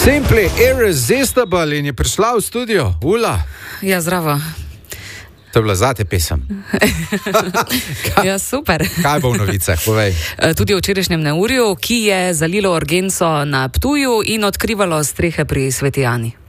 Simply Irresistible in je prišla v studio. Ula. Ja, zdravo. To je bila zate pesem. Ja, super. Kaj bo v novicah, povej. Tudi o včerajšnjem neurju, ki je zalilo urgenco na Ptuju in odkrivalo strehe pri Sveti Ani.